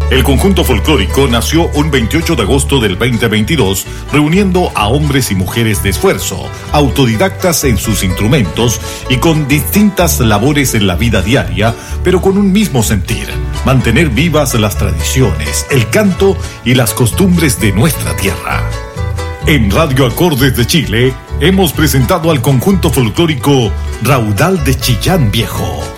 El conjunto folclórico nació un 28 de agosto del 2022, reuniendo a hombres y mujeres de esfuerzo, autodidactas en sus instrumentos y con distintas labores en la vida diaria, pero con un mismo sentir: mantener vivas las tradiciones, el canto y las costumbres de nuestra tierra. En Radio Acordes de Chile, hemos presentado al conjunto folclórico Raudal de Chillán Viejo.